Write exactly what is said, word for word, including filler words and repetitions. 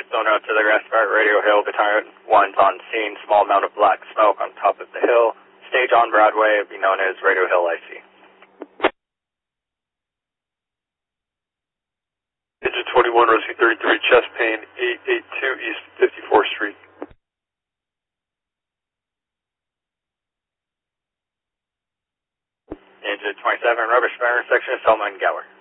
Zone out to the Gaspar, Radio Hill, Battalion one's on scene, small amount of black smoke on top of the hill. Stage on Broadway, be known as Radio Hill I C. Engine twenty-one, Rescue thirty-three, chest pain, eight eighty-two East fifty-fourth Street. Engine twenty-seven, rubber spare section, Selma and Gower.